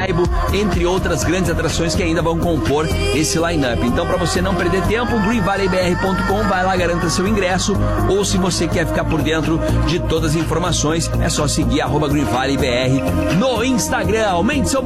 Taibo, entre outras grandes atrações que ainda vão compor esse line-up. Então, para você não perder tempo, greenvalleybr.com, vai lá, garanta seu ingresso, ou se você quer ficar por dentro de todas as informações, é só seguir @greenvalleybr no Instagram. Aumente seu